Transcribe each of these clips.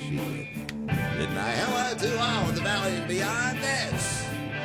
she did. Didn't I? Hello to all in the valley and beyond. This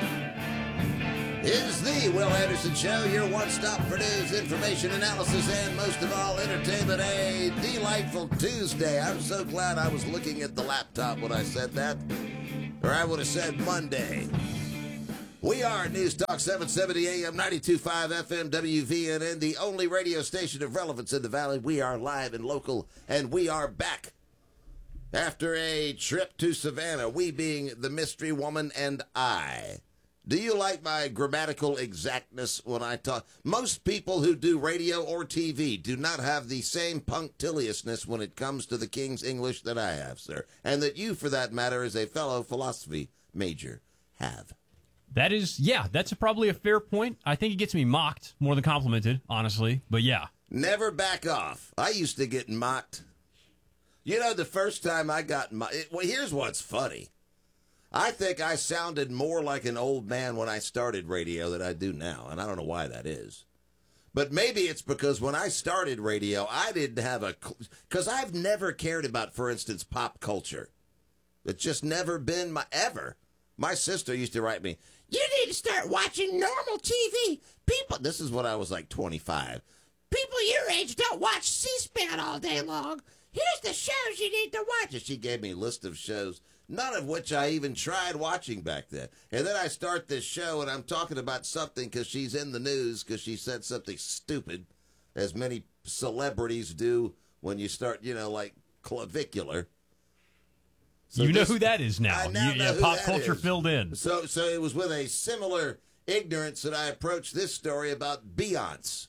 is the Will Anderson Show, your one-stop for news, information, analysis, and most of all, entertainment. A delightful Tuesday. I'm so glad I was looking at the laptop when I said that, or I would have said Monday. We are News Talk 770 AM, 92.5 FM, WVNN, the only radio station of relevance in the Valley. We are live and local, and we are back after a trip to Savannah, we being the mystery woman and I. Do you like my grammatical exactness when I talk? Most people who do radio or TV do not have the same punctiliousness when it comes to the King's English that I have, sir, and that you, for that matter, as a fellow philosophy major, have. That is, yeah, that's probably a fair point. I think it gets me mocked more than complimented, honestly, but yeah. Never back off. I used to get mocked. You know, the first time I got mocked, well, here's what's funny. I think I sounded more like an old man when I started radio than I do now, and I don't know why that is. But maybe it's because when I started radio, I didn't have because I've never cared about, for instance, pop culture. It's just never been My sister used to write me, "You need to start watching normal TV. People," this is when I was like 25. "People your age don't watch C-SPAN all day long. Here's the shows you need to watch." And she gave me a list of shows, none of which I even tried watching back then. And then I start this show, and I'm talking about something because she's in the news because she said something stupid, as many celebrities do when you start, like clavicular. So you know who that is now. I now know who pop that culture is. filled in. So it was with a similar ignorance that I approached this story about Beyonce.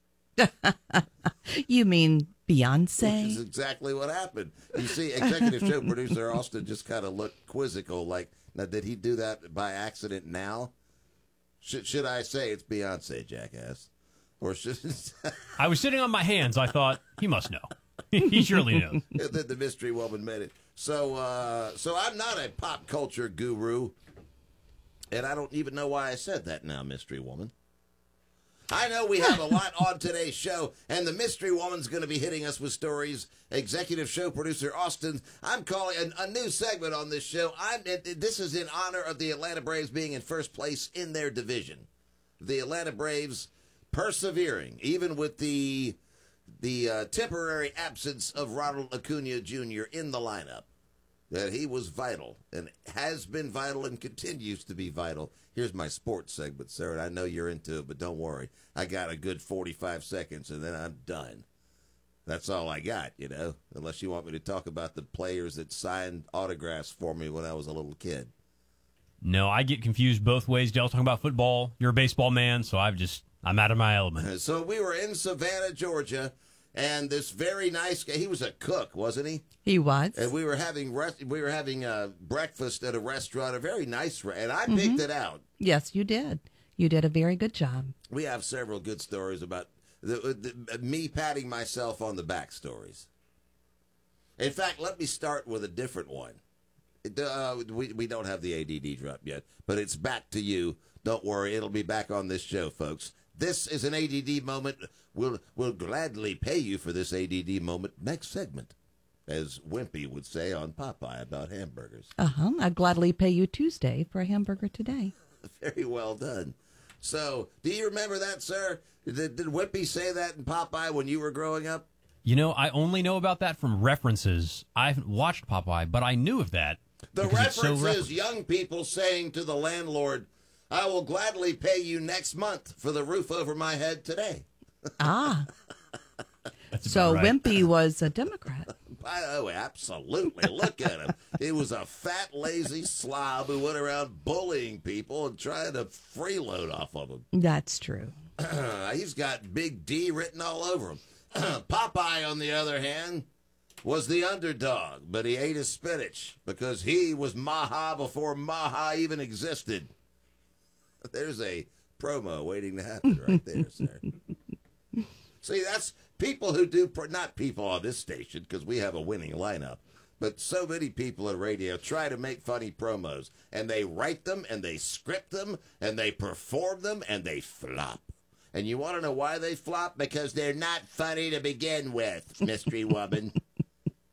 You mean Beyonce? Which is exactly what happened. You see, executive show producer Austin just kind of looked quizzical, like, now, did he do that by accident now? Should I say it's Beyonce, jackass? Or should I was sitting on my hands. I thought, he must know. He surely knows. the mystery woman made it. So I'm not a pop culture guru, and I don't even know why I said that now, mystery woman. I know we have a lot on today's show, and the mystery woman's going to be hitting us with stories. Executive show producer Austin, I'm calling a new segment on this show. This is in honor of the Atlanta Braves being in first place in their division. The Atlanta Braves persevering, even with the temporary absence of Ronald Acuna Jr. in the lineup. That he was vital and has been vital and continues to be vital. Here's my sports segment, sir, and I know you're into it, but don't worry. I got a good 45 seconds, and then I'm done. That's all I got, unless you want me to talk about the players that signed autographs for me when I was a little kid. No, I get confused both ways. Dale's talking about football. You're a baseball man, so I'm out of my element. So we were in Savannah, Georgia, and this very nice guy, he was a cook, wasn't he? He was. And we were having breakfast at a restaurant, a very nice and I picked it out. Yes, you did. You did a very good job. We have several good stories about me patting myself on the back stories. In fact, let me start with a different one. We don't have the ADD drop yet, but it's back to you. Don't worry, it'll be back on this show, folks. This is an ADD moment. We'll gladly pay you for this ADD moment next segment, as Wimpy would say on Popeye about hamburgers. I'd gladly pay you Tuesday for a hamburger today. Very well done. So, do you remember that, sir? Did Wimpy say that in Popeye when you were growing up? I only know about that from references. I haven't watched Popeye, but I knew of that. The reference is young people saying to the landlord, "I will gladly pay you next month for the roof over my head today." So right. Wimpy was a Democrat. Oh, absolutely. Look at him. He was a fat, lazy slob who went around bullying people and trying to freeload off of them. That's true. He's got Big D written all over him. Popeye, on the other hand, was the underdog, but he ate his spinach because he was Maha before Maha even existed. There's a promo waiting to happen right there, sir. See, that's people who do, not people on this station, because we have a winning lineup, but so many people at radio try to make funny promos, and they write them, and they script them, and they perform them, and they flop. And you want to know why they flop? Because they're not funny to begin with, mystery woman.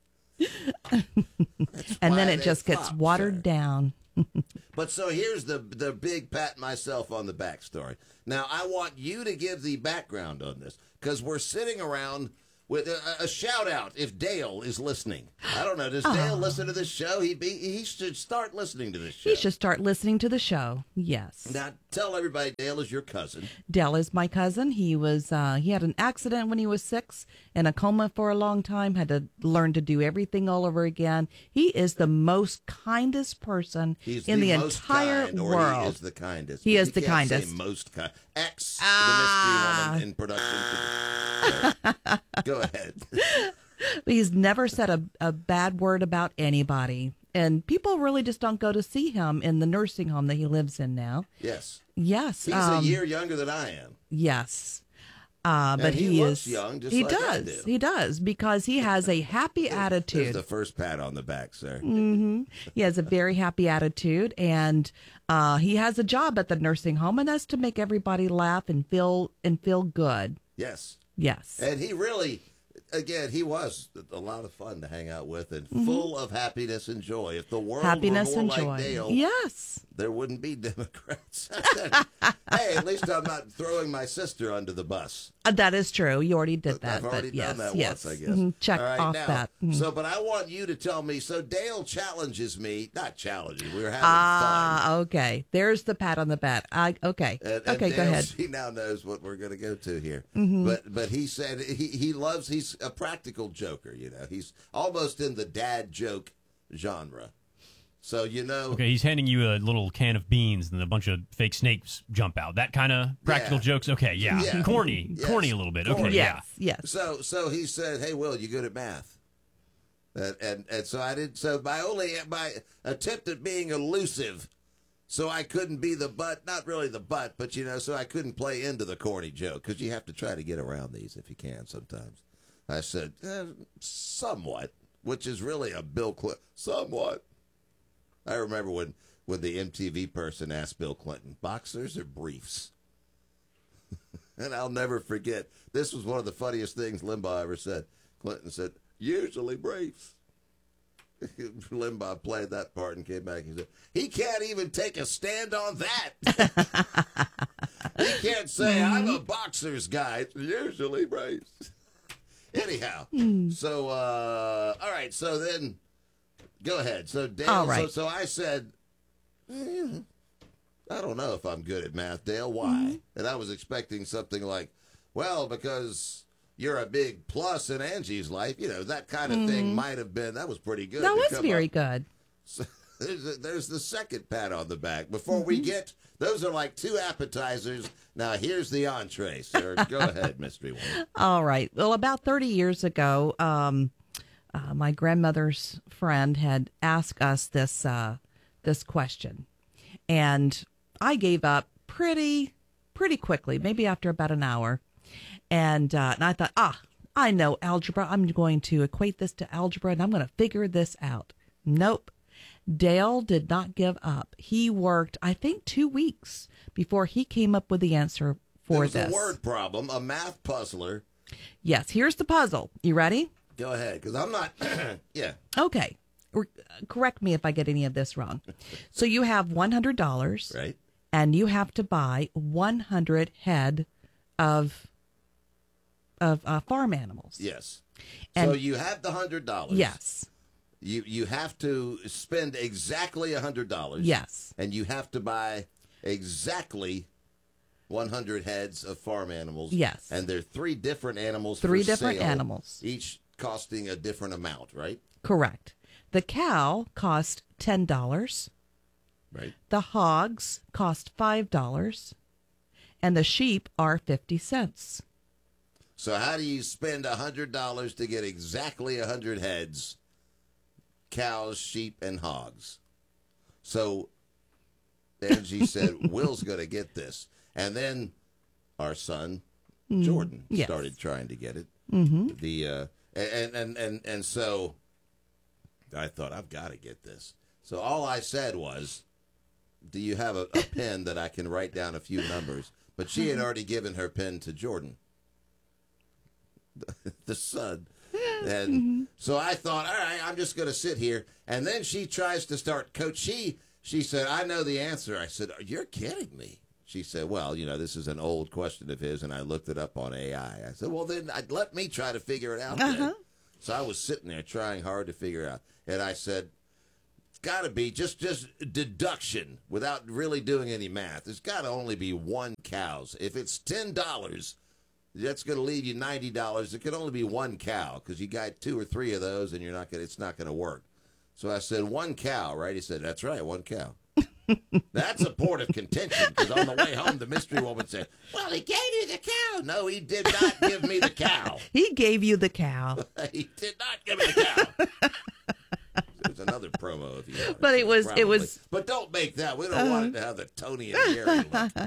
And then why it they just gets flop, watered sir. down. But so here's the big pat myself on the back story. Now, I want you to give the background on this because we're sitting around with a shout out if Dale is listening. I don't know. Does Dale listen to this show? He should start listening to this show. He should start listening to the show. Yes. Now, tell everybody Dale is your cousin. Dell is my cousin. He was he had an accident when he was 6, in a coma for a long time, had to learn to do everything all over again. He is the most kindest person He's in the most entire kind, or world. He is the kindest. He But is you the can't say kindest. most kind. The mystery woman in production. Go ahead. He's never said a bad word about anybody. And people really just don't go to see him in the nursing home that he lives in now. Yes. Yes. He's a year younger than I am. Yes. But And he looks is young, just he like I does. do. He does, because he has a happy There's attitude. the first pat on the back, sir. He has a very happy attitude, and he has a job at the nursing home, and that's to make everybody laugh and feel good. Yes. Yes. And he really, again, he was a lot of fun to hang out with and full of happiness and joy. If the world Happiness were more and like joy. Dale, Yes. there wouldn't be Democrats. Hey, at least I'm not throwing my sister under the bus. That is true. You already did that. I've already but yes, done that yes. once, I guess. Check All right, off now, that. Mhm. So, but I want you to tell me. So Dale challenges me, not challenges. We were having fun. Okay. There's the pat on the back. Okay. And Okay, Dale, go ahead. He now knows what we're going to go to here. Mm-hmm. But he said he's a practical joker. You know, he's almost in the dad joke genre. So Okay, he's handing you a little can of beans and a bunch of fake snakes jump out. That kind of practical Yeah. jokes. Okay, yeah. Yeah. Corny Yes. a little bit. Okay, Corny. yeah. Yes. Yes. So he said, "Hey, Will, you good at math?" And so I did. So my attempt at being elusive, so I couldn't be the butt. Not really the butt, but so I couldn't play into the corny joke because you have to try to get around these if you can. Sometimes I said somewhat, which is really a Bill Clinton somewhat. I remember when the MTV person asked Bill Clinton, boxers or briefs? And I'll never forget, this was one of the funniest things Limbaugh ever said. Clinton said, usually briefs. Limbaugh played that part and came back and said, he can't even take a stand on that. He can't say, I'm a boxer's guy. It's usually briefs. Anyhow, so, all right, so then... Go ahead. So, Dale, all right. so I said, I don't know if I'm good at math, Dale. Why? And I was expecting something like, well, because you're a big plus in Angie's life. That kind of thing might have been, that was pretty good. That to was come very up. good. So, there's the second pat on the back. Before we get, those are like 2 appetizers. Now, here's the entree, sir. Go ahead, Mystery Woman. All right. Well, about 30 years ago, my grandmother's friend had asked us this question, and I gave up pretty quickly, maybe after about an hour, and I thought, I know algebra. I'm going to equate this to algebra, and I'm going to figure this out. Nope. Dale did not give up. He worked, I think, 2 weeks before he came up with the answer for There was this. a word problem, a math puzzler. Yes. Here's the puzzle. You ready? Go ahead, because I'm not, yeah. Okay. Correct me if I get any of this wrong. So you have $100, Right. and you have to buy 100 head of farm animals. Yes. And- So you have the $100. Yes. You have to spend exactly $100. Yes. And you have to buy exactly 100 heads of farm animals. Yes. And they're 3 different animals. Three for different sale, animals. each costing a different amount, right? Correct. The cow cost $10. Right. The hogs cost $5. And the sheep are 50 cents. So how do you spend $100 to get exactly 100 heads? Cows, sheep, and hogs. So Angie said, Will's going to get this. And then our son, Jordan, Yes. started trying to get it. Mm-hmm. And so I thought, I've got to get this. So all I said was, do you have a pen that I can write down a few numbers? But she had already given her pen to Jordan, the son. And so I thought, all right, I'm just going to sit here. And then she tries to start coach. She said, I know the answer. I said, you're kidding me. She said, well, this is an old question of his, and I looked it up on AI. I said, well, then let me try to figure it out then. So I was sitting there trying hard to figure it out. And I said, it's got to be just deduction without really doing any math. There's got to only be one cows. If it's $10, that's going to leave you $90. It can only be one cow because you got 2 or 3 of those, and it's not going to work. So I said, one cow, right? He said, that's right, one cow. That's a point of contention because on the way home, the mystery woman said, well, he gave you the cow. No, he did not give me the cow. He gave you the cow. He did not give me the cow. There's another promo if you want. But it was. But don't make that. We don't want it to have the Tony and Jerry look.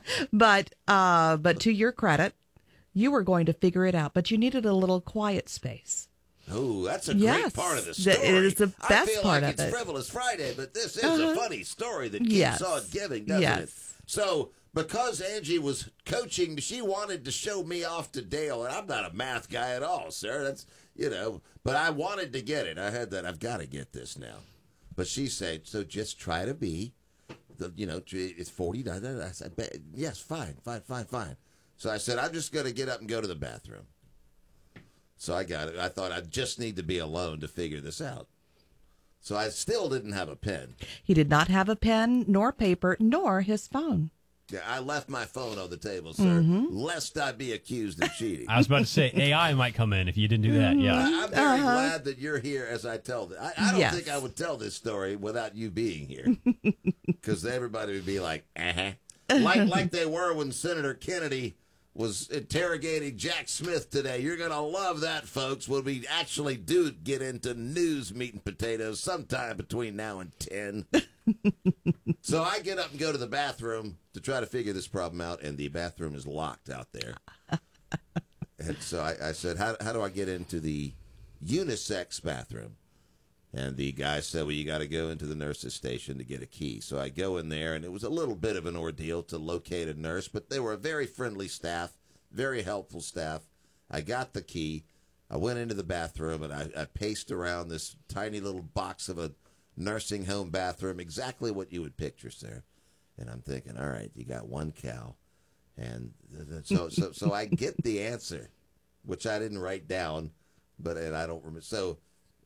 But to your credit, you were going to figure it out, but you needed a little quiet space. Oh, that's a great part of the story. It is the best I feel part like of it's it. Frivolous Friday, but this is a funny story that keeps on giving, doesn't it? So, because Angie was coaching, she wanted to show me off to Dale, and I'm not a math guy at all, sir. That's, but I wanted to get it. I had that. I've got to get this now. But she said, so just try to be, it's 49. I said, yes, fine. So I said, I'm just going to get up and go to the bathroom. So I got it. I thought I just need to be alone to figure this out. So I still didn't have a pen. He did not have a pen, nor paper, nor his phone. Yeah, I left my phone on the table, sir, lest I be accused of cheating. I was about to say AI might come in if you didn't do that. Yeah, I'm very glad that you're here as I tell this. I don't think I would tell this story without you being here, because everybody would be like, like they were when Senator Kennedy was interrogating Jack Smith today. You're going to love that, folks, when we actually do get into news meat and potatoes sometime between now and 10. So I get up and go to the bathroom to try to figure this problem out, and the bathroom is locked out there. And so I said, how do I get into the unisex bathroom? And the guy said, well, you got to go into the nurse's station to get a key. So I go in there, and it was a little bit of an ordeal to locate a nurse, but they were a very friendly staff, very helpful staff. I got the key. I went into the bathroom, and I paced around this tiny little box of a nursing home bathroom, exactly what you would picture, sir. And I'm thinking, all right, you got one cow. And so I get the answer, which I didn't write down, and I don't remember. So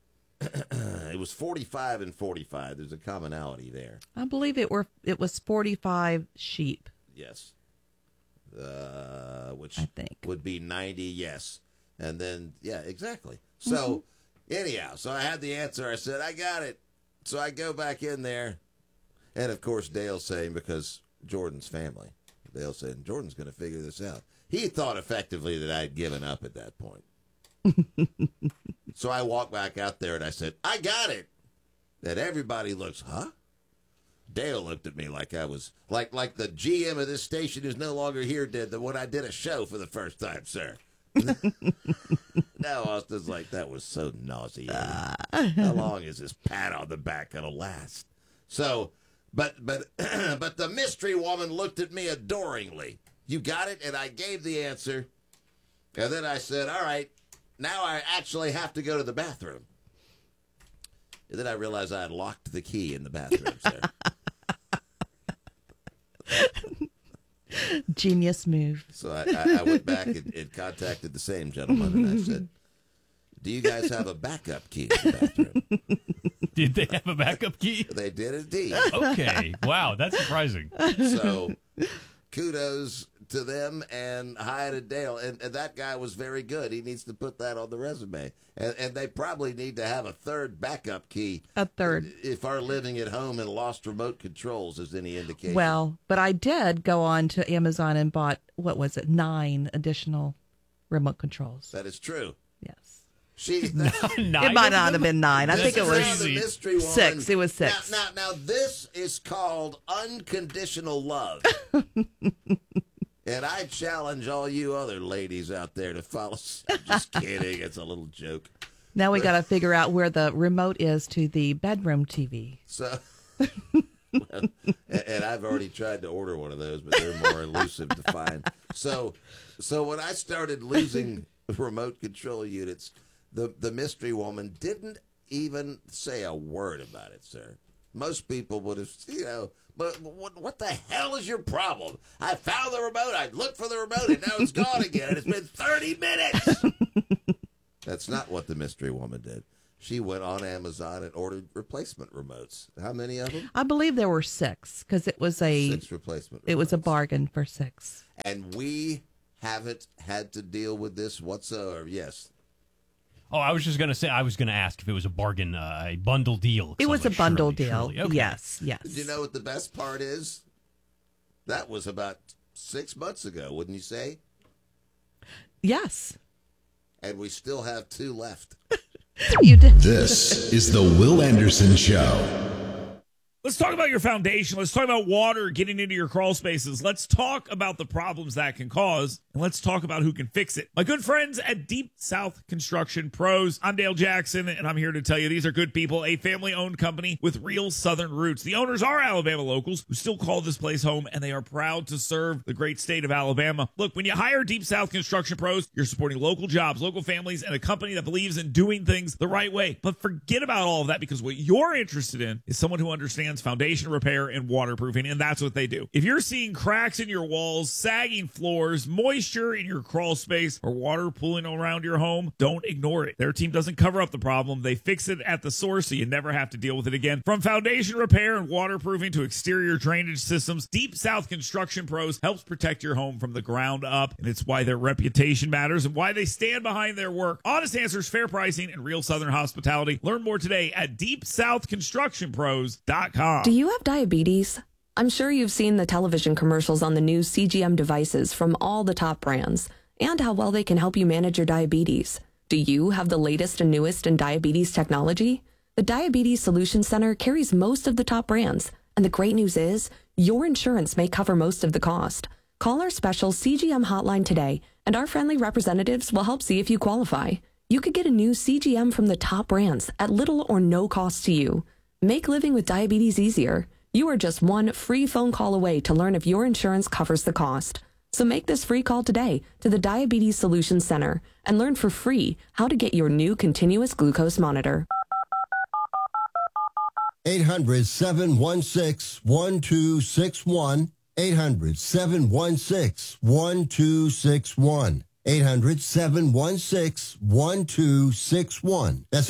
it was 45 and 45. There's a commonality there. I believe it was 45 sheep. Yes. Which I think would be 90, yes. And then, yeah, exactly. So, anyhow, so I had the answer. I said, I got it. So I go back in there. And, of course, Dale's saying, because Jordan's family, Dale said, Jordan's going to figure this out. He thought effectively that I had given up at that point. So I walked back out there and I said, I got it. And everybody looks, huh? Dale looked at me like I was, like the GM of this station who's no longer here did when I did a show for the first time, sir. Now Austin's like, that was so nauseating. How long is this pat on the back going to last? So, but the mystery woman looked at me adoringly. You got it? And I gave the answer. And then I said, all right, now I actually have to go to the bathroom. And then I realized I had locked the key in the bathroom, sir. Genius move. So I went back and contacted the same gentleman, and I said, do you guys have a backup key in the bathroom? Did they have a backup key? They did indeed. Okay. Wow, that's surprising. So kudos to them, and hi to Dale. And that guy was very good. He needs to put that on the resume. And they probably need to have a third backup key. A third. If our living at home and lost remote controls is any indication. Well, but I did go on to Amazon and bought, 9 additional remote controls. That is true. Yes. It It might not have been 9. I think it was the mystery woman. 6. It was 6. Now this is called unconditional love. And I challenge all you other ladies out there to follow. I'm just kidding. It's a little joke. Now we got to figure out where the remote is to the bedroom TV. So, and I've already tried to order one of those, but they're more elusive to find. So when I started losing remote control units, The mystery woman didn't even say a word about it, sir. Most people would have, but what the hell is your problem? I found the remote, I looked for the remote, and now it's gone again, and it's been 30 minutes. That's not what the mystery woman did. She went on Amazon and ordered replacement remotes. How many of them? I believe there were 6 because it was 6 replacement remotes. It was a bargain for 6. And we haven't had to deal with this whatsoever. Yes. Oh, I was just going to say, I was going to ask if it was a bargain, a bundle deal. It was a bundle deal. Surely. Okay. Yes. Did you know what the best part is? That was about 6 months ago, wouldn't you say? Yes. And we still have 2 left. You did. This is the Will Anderson Show. Let's talk about your foundation. Let's talk about water getting into your crawl spaces. Let's talk about the problems that can cause, and let's talk about who can fix it. My good friends at Deep South Construction Pros. I'm Dale Jackson, and I'm here to tell you these are good people, a family-owned company with real Southern roots. The owners are Alabama locals who still call this place home, and they are proud to serve the great state of Alabama. Look, when you hire Deep South Construction Pros, you're supporting local jobs, local families, and a company that believes in doing things the right way. But forget about all of that, because what you're interested in is someone who understands foundation repair and waterproofing, and that's what they do. If you're seeing cracks in your walls, sagging floors, moisture in your crawl space, or water pooling around your home, don't ignore it. Their team doesn't cover up the problem. They fix it at the source so you never have to deal with it again. From foundation repair and waterproofing to exterior drainage systems, Deep South Construction Pros helps protect your home from the ground up, and it's why their reputation matters and why they stand behind their work. Honest answers, fair pricing, and real Southern hospitality. Learn more today at DeepSouthConstructionPros.com. Do you have diabetes? I'm sure you've seen the television commercials on the new CGM devices from all the top brands and how well they can help you manage your diabetes. Do you have the latest and newest in diabetes technology? The Diabetes Solution Center carries most of the top brands, and the great news is your insurance may cover most of the cost. Call our special CGM hotline today, and our friendly representatives will help see if you qualify. You could get a new CGM from the top brands at little or no cost to you. Make living with diabetes easier. You are just one free phone call away to learn if your insurance covers the cost. So make this free call today to the Diabetes Solutions Center and learn for free how to get your new continuous glucose monitor. 800-716-1261. 800-716-1261. 800-716-1261. That's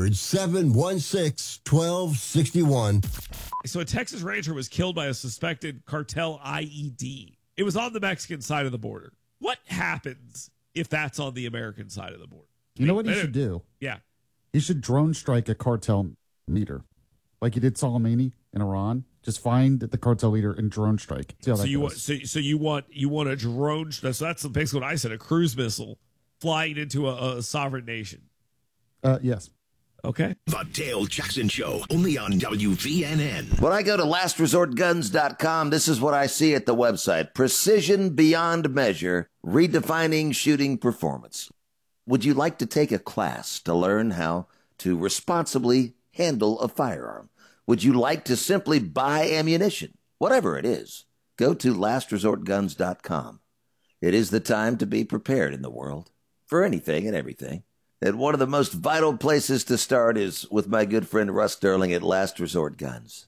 800-716-1261. So a Texas rancher was killed by a suspected cartel IED. It was on the Mexican side of the border. What happens if that's on the American side of the border? You know what he should do? Yeah. He should drone strike a cartel leader, like he did Soleimani in Iran. Just find the cartel leader and drone strike. See how that goes. So you want a drone? So that's basically what I said. A cruise missile flying into a sovereign nation. Yes. Okay. The Dale Jackson Show, only on WVNN. When I go to lastresortguns.com, this is what I see at the website. Precision beyond measure, redefining shooting performance. Would you like to take a class to learn how to responsibly handle a firearm? Would you like to simply buy ammunition? Whatever it is, go to lastresortguns.com. It is the time to be prepared in the world for anything and everything. And one of the most vital places to start is with my good friend Russ Sterling at Last Resort Guns.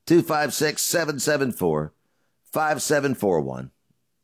256-774-5741.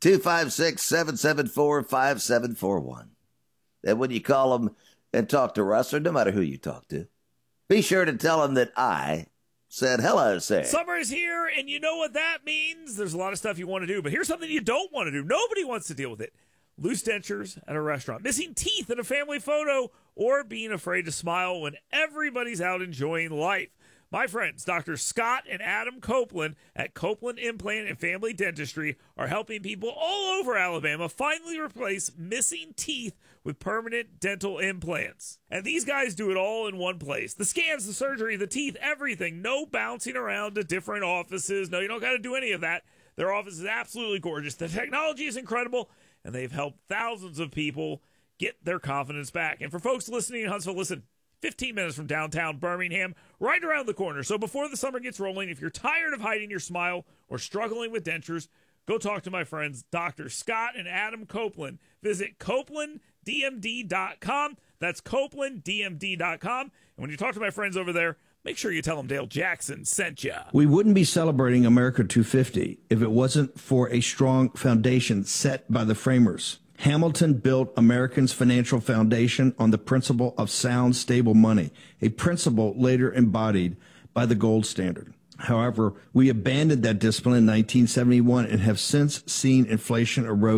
256-774-5741. And when you call them and talk to Russ, or no matter who you talk to, be sure to tell him that I said hello, sir. Summer is here, and you know what that means. There's a lot of stuff you want to do, but here's something you don't want to do. Nobody wants to deal with it. Loose dentures at a restaurant, missing teeth in a family photo, or being afraid to smile when everybody's out enjoying life. My friends, Dr. Scott and Adam Copeland at Copeland Implant and Family Dentistry are helping people all over Alabama finally replace missing teeth with permanent dental implants. And these guys do it all in one place. The scans, the surgery, the teeth, everything. No bouncing around to different offices. No, you don't got to do any of that. Their office is absolutely gorgeous. The technology is incredible, and they've helped thousands of people get their confidence back. And for folks listening in Huntsville, listen, 15 minutes from downtown Birmingham, right around the corner. So before the summer gets rolling, if you're tired of hiding your smile or struggling with dentures, go talk to my friends, Dr. Scott and Adam Copeland. Visit CopelandDMD.com. That's CopelandDMD.com. And when you talk to my friends over there, make sure you tell them Dale Jackson sent you. We wouldn't be celebrating America 250 if it wasn't for a strong foundation set by the framers. Hamilton built Americans' financial foundation on the principle of sound, stable money, a principle later embodied by the gold standard. However, we abandoned that discipline in 1971 and have since seen inflation erode